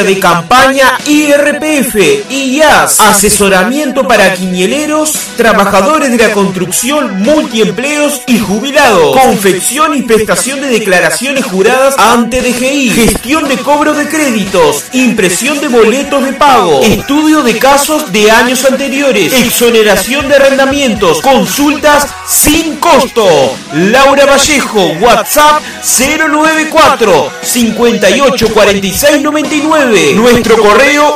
de campaña IRPF, IAS, asesoramiento para quinieleros, trabajadores de la construcción, multiempleos y jubilados, confección y prestación de declaraciones juradas ante DGI, gestión de cobro de créditos, impresión de boletos de pago, estudio de casos de años anteriores, exoneración de arrendamientos, consultas sin costo. Laura Vallejo, WhatsApp 094 58 46 99. Nuestro correo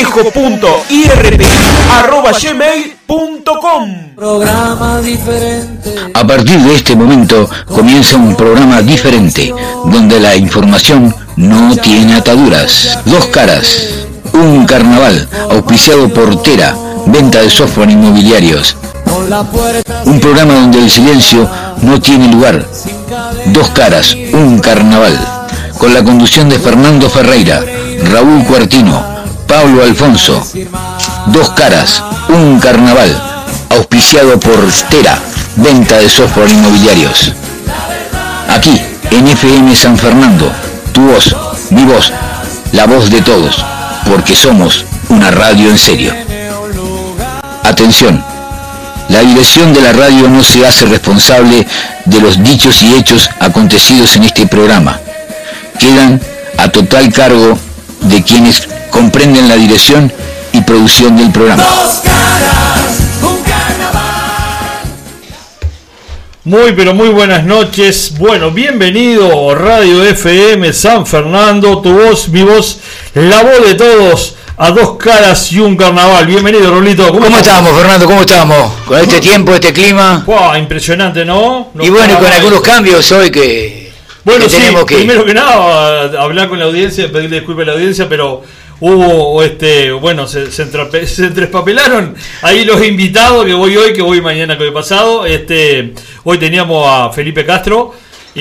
vallejo.irp@gmail.com. Programa diferente. A partir de este momento comienza un programa diferente, donde la información no tiene ataduras. Dos caras, un carnaval, auspiciado por Tera, venta de software inmobiliarios. Un programa donde el silencio no tiene lugar. Dos caras, un carnaval, con la conducción de Fernando Ferreira, Raúl Cuartino, Pablo Alfonso. Dos caras, un carnaval, auspiciado por Tera, venta de software inmobiliarios. Aquí, en FM San Fernando, tu voz, mi voz, la voz de todos, porque somos una radio en serio. Atención, la dirección de la radio no se hace responsable de los dichos y hechos acontecidos en este programa. Quedan a total cargo de quienes comprenden la dirección y producción del programa. Muy pero muy buenas noches. Bueno, bienvenido Radio FM San Fernando, tu voz, mi voz, la voz de todos, a dos caras y un carnaval. Bienvenido, Rolito. ¿Cómo estamos, Fernando? ¿Cómo estamos? Con este tiempo, este clima. Wow, impresionante, ¿no? Y bueno, con algunos cambios hoy que... Bueno, sí, primero que nada, hablar con la audiencia, pedirle disculpas a la audiencia, pero hubo, se entrepapelaron ahí los invitados, que voy hoy, que voy mañana, que voy pasado. Hoy teníamos a Felipe Castro,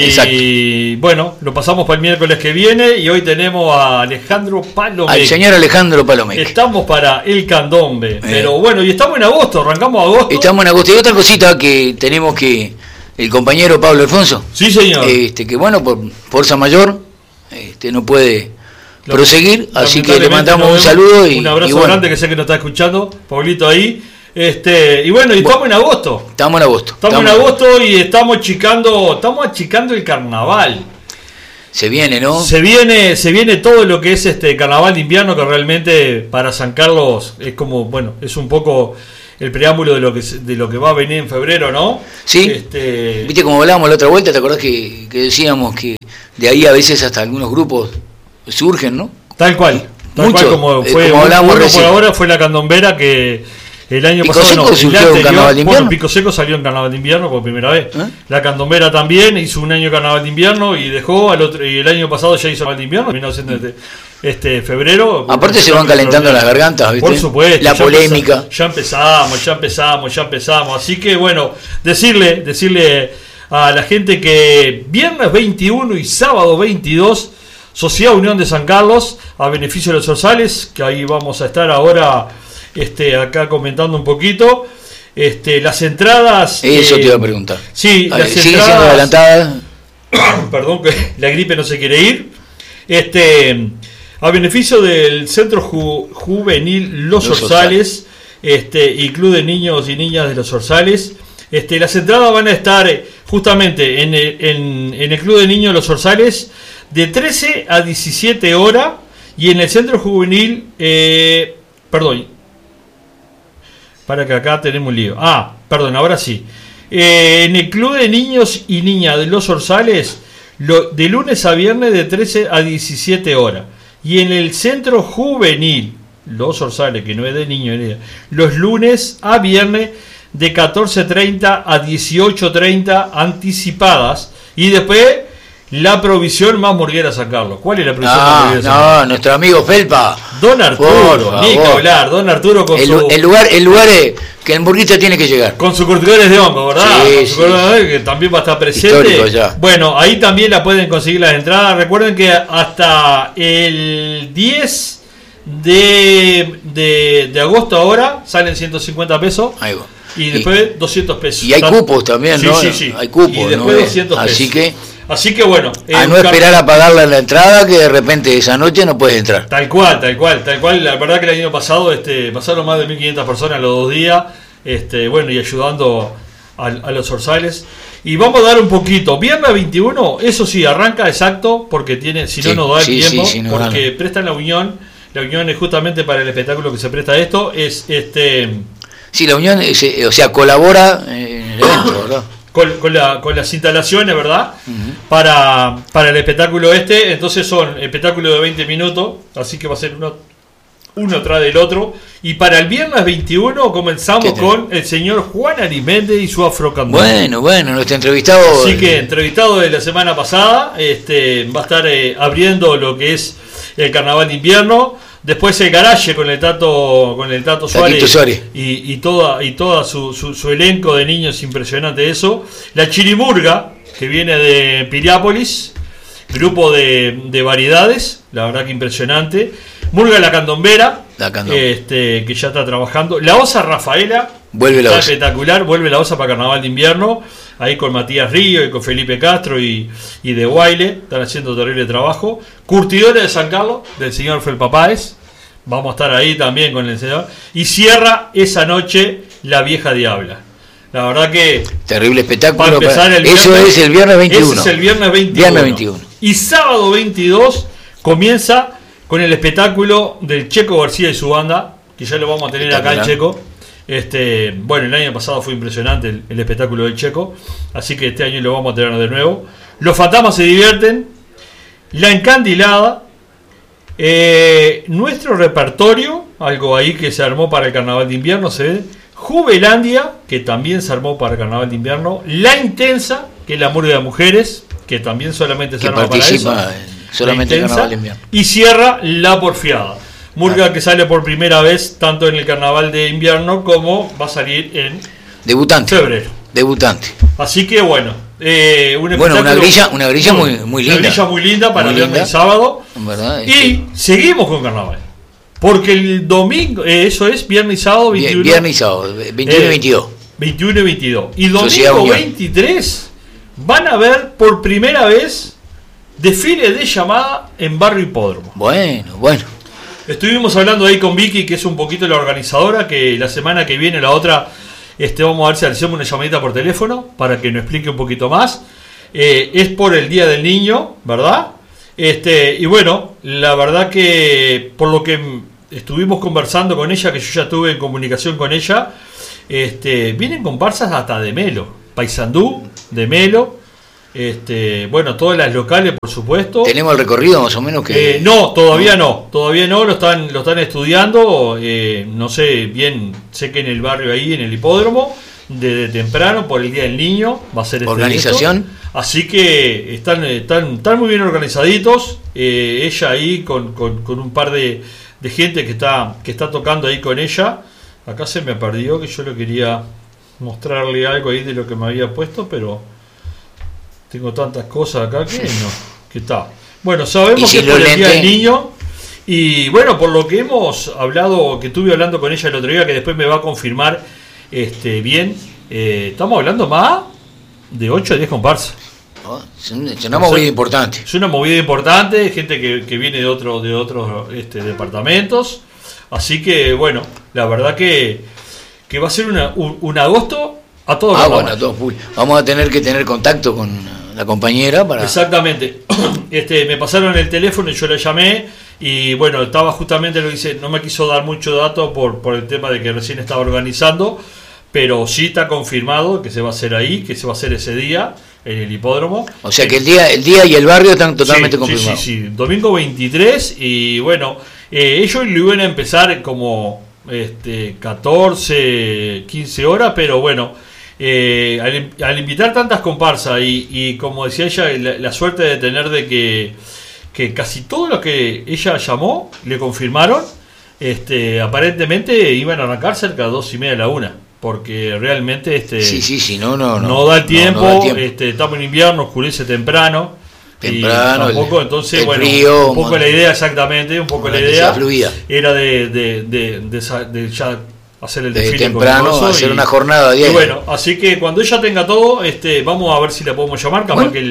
y bueno, lo pasamos para el miércoles que viene, y hoy tenemos a Alejandro Palomec. Al señor Alejandro Palomec. Estamos para el candombe, pero bueno, y estamos en agosto, arrancamos agosto. Estamos en agosto, y otra cosita que tenemos que... El compañero Pablo Alfonso. Sí, señor. Que bueno, por fuerza mayor, no puede proseguir, así que le mandamos un saludo y un abrazo grande, que sé que nos está escuchando, Pablito ahí. Y bueno, y estamos en agosto. Estamos en agosto y estamos achicando el carnaval. Se viene, ¿no? Se viene todo lo que es carnaval de invierno, que realmente para San Carlos es como, bueno, es un poco el preámbulo de lo que va a venir en febrero, ¿no? Sí. Viste como hablábamos la otra vuelta, ¿te acordás que decíamos que de ahí a veces hasta algunos grupos surgen, ¿no? Tal cual. Como fue, como hablábamos por ahora fue la candombera, que el año Pico pasado Seco surgió en Carnaval de Invierno. Bueno, Pico Seco salió en Carnaval de Invierno por primera vez. La candombera también hizo un año Carnaval de Invierno y dejó y el año pasado ya hizo Carnaval de Invierno, febrero. Aparte se van calentando las gargantas, ¿viste? Por supuesto. La polémica. Ya empezamos. Así que bueno, decirle a la gente que viernes 21 y sábado 22, Sociedad Unión de San Carlos, a beneficio de los Orsales, que ahí vamos a estar ahora acá comentando un poquito. Las entradas... Eso te iba a preguntar. Sí, las siguen entradas... siendo adelantadas. Perdón, que la gripe no se quiere ir. A beneficio del Centro Juvenil Los Orsales, y Club de Niños y Niñas de Los Orsales. Las entradas van a estar justamente en el Club de Niños Los Orsales de 13 a 17 horas, y en el Centro Juvenil, para que acá tenemos un lío. Ahora sí. En el Club de Niños y Niñas de Los Orsales, de lunes a viernes de 13 a 17 horas. Y en el Centro Juvenil Los Orsales, que no es de niños, los lunes a viernes de 14:30 a 18:30 anticipadas. Y después la provisión más morguera San Carlos. ¿Cuál es la provisión más morguera San Carlos? Nuestro amigo Felpa. Don Arturo, ni que hablar. Don Arturo con el lugar que el hamburguista tiene que llegar. Con sus cortadores de hongo, ¿verdad? Sí. Que también va a estar presente. Ya. Bueno, ahí también la pueden conseguir las entradas. Recuerden que hasta el 10 de agosto ahora salen 150 pesos. Ahí va. Y después 200 pesos. Y hay cupos también, ¿no? Sí. Hay cupos, y después ¿no? 200 pesos. Así que Así que bueno. A no esperar a pagarla en la entrada, que de repente esa noche no puedes entrar. Tal cual. La verdad que el año pasado pasaron más de 1.500 personas los 2 días. Bueno, y ayudando a los orzales. Y vamos a dar un poquito. Viernes 21, eso sí, arranca exacto, porque si no nos da el tiempo. Porque prestan la unión. La unión es justamente para el espectáculo que se presta a esto. Sí, la unión, o sea, colabora en el evento, ¿verdad? Con las instalaciones, ¿verdad? Uh-huh. Para el espectáculo entonces son espectáculos de 20 minutos, así que va a ser uno tras del otro. Y para el viernes 21 comenzamos con el señor Juan Arismendi y su Afrocandombe. Bueno, nuestro entrevistado. Así que entrevistado de la semana pasada, va a estar abriendo lo que es el carnaval de invierno. Después el Garage con el Tato Suárez y toda su elenco de niños, impresionante eso. La Chirimurga, que viene de Piriápolis, grupo de variedades, la verdad que impresionante. Murga la Candombera, que ya está trabajando. La Osa Rafaela, está espectacular, vuelve la Osa para Carnaval de Invierno, ahí con Matías Río y con Felipe Castro y de Guayle, están haciendo terrible trabajo. Curtidores de San Carlos, del señor Felpapáez, vamos a estar ahí también con el señor. Y cierra esa noche La Vieja Diabla. La verdad que... terrible espectáculo. Para empezar el viernes, eso es el viernes 21. Ese es el viernes 21. Y sábado 22 comienza con el espectáculo del Checo García y su banda, que ya lo vamos a tener acá en Checo. Bueno, el año pasado fue impresionante el espectáculo del Checo, así que este año lo vamos a tener de nuevo. Los fantasmas se divierten, La Encandilada, nuestro repertorio, algo ahí que se armó para el Carnaval de Invierno, se ve. Juvelandia, que también se armó para el Carnaval de Invierno. La Intensa, que es la murga de mujeres, que también solamente se arma para eso. Solamente el Carnaval de Invierno. Y cierra La Porfiada, murga que sale por primera vez tanto en el Carnaval de Invierno como va a salir en febrero. Debutante. Así que bueno, una grilla muy linda. Una grilla muy linda para el viernes y sábado. ¿Verdad? Y seguimos con Carnaval. Porque el domingo, eso es viernes y sábado 21. Viernes y sábado, 21 y 22. 21 y 22. Y domingo 23 van a ver por primera vez desfile de llamada en Barrio Hipódromo. Bueno. Estuvimos hablando ahí con Vicky, que es un poquito la organizadora, que la semana que viene, la otra, vamos a ver si hacemos una llamadita por teléfono para que nos explique un poquito más. Es por el Día del Niño, ¿verdad? Y bueno, la verdad que por lo que estuvimos conversando con ella, que yo ya estuve en comunicación con ella, vienen comparsas hasta de Melo, Paysandú, de Melo. Bueno, todas las locales, por supuesto. ¿Tenemos el recorrido más o menos? Que no, todavía no, lo están estudiando. No sé bien, sé que en el barrio ahí, en el hipódromo, desde temprano, por el Día del Niño, va a ser organización. Así que están muy bien organizaditos. Ella ahí con un par de gente que está tocando ahí con ella. Acá se me perdió, que yo le quería mostrarle algo ahí de lo que me había puesto, pero tengo tantas cosas acá que está. Bueno, sabemos que es por el Día del Niño. Y bueno, por lo que hemos hablado, que estuve hablando con ella el otro día, que después me va a confirmar bien, estamos hablando más de 8 a 10 comparsas. Es una movida importante. Es una movida importante, gente que viene de otros departamentos. Así que bueno, la verdad que va a ser un agosto a todo bueno, a todo full. Vamos a tener que tener contacto con la compañera para... Exactamente. Me pasaron el teléfono y yo la llamé. Y bueno, estaba justamente lo que dice, no me quiso dar mucho dato por el tema de que recién estaba organizando, pero sí está confirmado que se va a hacer ahí, que se va a hacer ese día en el hipódromo. O sea que el día y el barrio están totalmente confirmados. Sí, domingo 23 y bueno, ellos lo iban a empezar como 14, 15 horas, pero bueno, al invitar tantas comparsas y como decía ella, la suerte de tener de que casi todo lo que ella llamó le confirmaron, aparentemente iban a arrancar cerca de 2:30 de la 1, porque realmente no da el tiempo, estamos en invierno, oscurece temprano y tampoco, entonces bueno, frío, un poco la idea la idea era de ya hacer el desfile temprano, hacer una jornada diaria. Y bueno, así que cuando ella tenga todo, vamos a ver si la podemos llamar, capaz que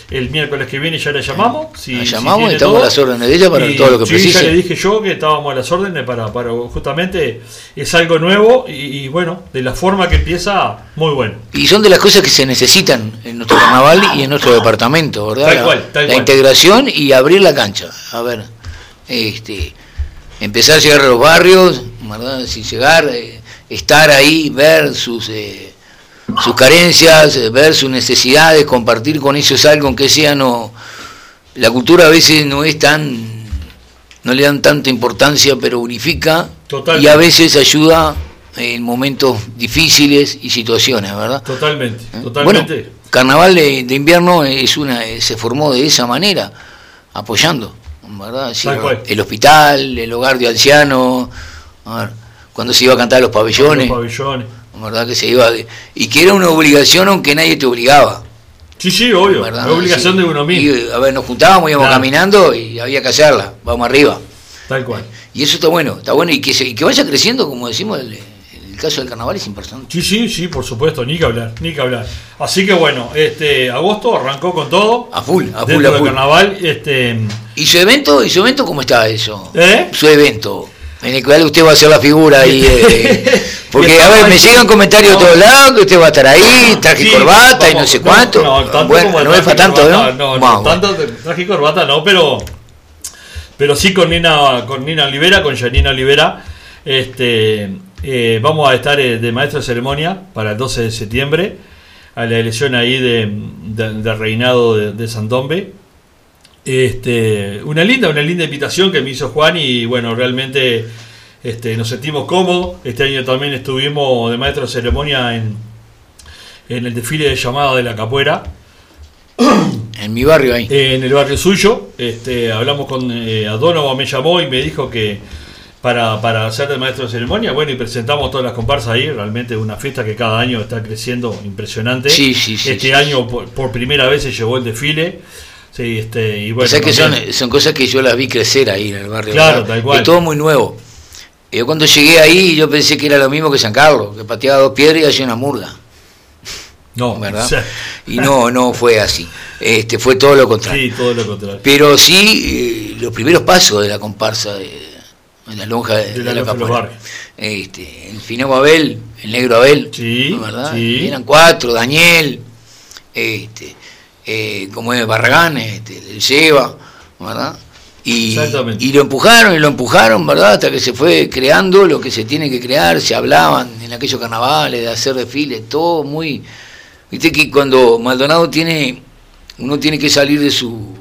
el miércoles que viene ya la llamamos. La llamamos y estamos a las órdenes de ella para todo lo que precise. Ya le dije yo que estábamos a las órdenes para justamente es algo nuevo y bueno, de la forma que empieza, muy bueno. Y son de las cosas que se necesitan en nuestro carnaval y en nuestro departamento, ¿verdad? Tal cual. La integración y abrir la cancha. A ver, empezar a llegar a los barrios, ¿verdad? Sin llegar, estar ahí, ver sus carencias, ver sus necesidades, compartir con ellos algo, aunque sea la cultura a veces no le dan tanta importancia, pero unifica. Totalmente. Y a veces ayuda en momentos difíciles y situaciones, ¿verdad? Totalmente. Bueno, Carnaval de Invierno se formó de esa manera, apoyando, ¿verdad? Sí, el hospital, el hogar de ancianos, cuando se iba a cantar los pabellones. ¿Verdad? Que se iba y que era una obligación aunque nadie te obligaba. Sí, obvio. ¿Verdad? La obligación de uno mismo. Y, a ver, nos juntábamos, íbamos caminando y había que hacerla, vamos arriba. Tal cual. Y eso está bueno y que vaya creciendo, como decimos, el caso del carnaval es importante. Sí, por supuesto, ni que hablar. Así que bueno, agosto arrancó con todo. A full. Del carnaval. ¿Y su evento cómo está eso? Su evento. En el cual usted va a hacer la figura ahí, porque a ver, me llegan comentarios de todos lados que usted va a estar ahí, traje y corbata y no sé cuánto. No es para tanto, ¿no? No, tanto traje y corbata no, pero sí con Nina Olivera, con Janina Olivera, vamos a estar de maestro de ceremonia para el 12 de septiembre, a la elección ahí del reinado de Sandombe. Una linda invitación que me hizo Juan y bueno, realmente nos sentimos cómodos. Este año también estuvimos de maestro de ceremonia en el desfile de llamada de la capoeira. En mi barrio ahí. En el barrio suyo. Hablamos con Adónovo, me llamó y me dijo que para ser de maestro de ceremonia, bueno, y presentamos todas las comparsas ahí, realmente una fiesta que cada año está creciendo impresionante. Sí, año por primera vez se llevó el desfile. Sí, y bueno, o sea que son cosas que yo las vi crecer ahí en el barrio. Claro, tal cual. Es todo muy nuevo. Yo cuando llegué ahí, yo pensé que era lo mismo que San Carlos, que pateaba 2 piedras y hacía una murga. No, ¿verdad? O sea, y no fue así. Fue todo lo contrario. Sí, todo lo contrario. Pero sí, los primeros pasos de la comparsa de la lonja de la capoeira. El finado Abel, el negro Abel, ¿verdad? Sí. Eran 4, Daniel, como es Barragán, el Seba, ¿verdad? Y lo empujaron, ¿verdad? Hasta que se fue creando lo que se tiene que crear. Se hablaban en aquellos carnavales de hacer desfiles, todo muy... Viste que cuando Maldonado uno tiene que salir de su